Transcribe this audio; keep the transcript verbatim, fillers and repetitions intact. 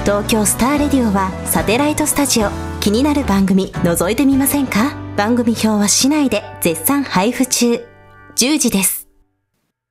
東京スターレディオはサテライトスタジオ。気になる番組覗いてみませんか？番組表は市内で絶賛配布中。じゅうじです。